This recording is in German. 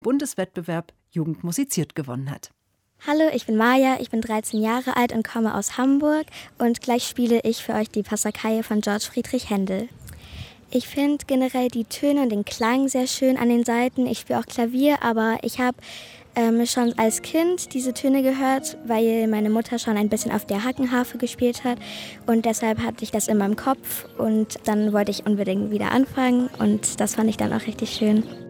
Bundeswettbewerb Jugend musiziert gewonnen hat. Hallo, ich bin Maja, ich bin 13 Jahre alt und komme aus Hamburg und gleich spiele ich für euch die Passacaglie von Georg Friedrich Händel. Ich finde generell die Töne und den Klang sehr schön an den Saiten. Ich spiele auch Klavier, aber ich habe schon als Kind diese Töne gehört, weil meine Mutter schon ein bisschen auf der Hackenharfe gespielt hat und deshalb hatte ich das in meinem Kopf und dann wollte ich unbedingt wieder anfangen und das fand ich dann auch richtig schön.